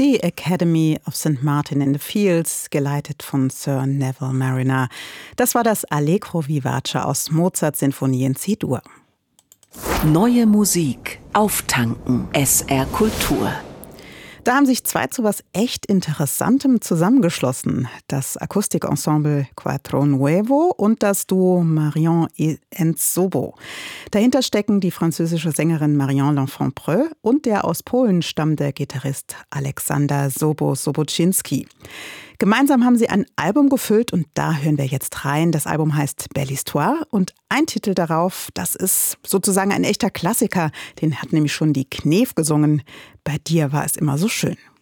BBC Academy of St. Martin in the Fields, geleitet von Sir Neville Mariner. Das war das Allegro vivace aus Mozarts Sinfonie in C-Dur. Neue Musik auftanken. SR Kultur. Da haben sich zwei zu was echt Interessantem zusammengeschlossen. Das Akustikensemble Quattro Nuevo und das Duo Marion et Nsobo. Dahinter stecken die französische Sängerin Marion L'Enfant-Preux und der aus Polen stammende Gitarrist Aleksander Sobo-Sobocinski. Gemeinsam haben sie ein Album gefüllt und da hören wir jetzt rein. Das Album heißt Belle Histoire und ein Titel darauf, das ist sozusagen ein echter Klassiker. Den hat nämlich schon die Knef gesungen. Bei dir war es immer so schön.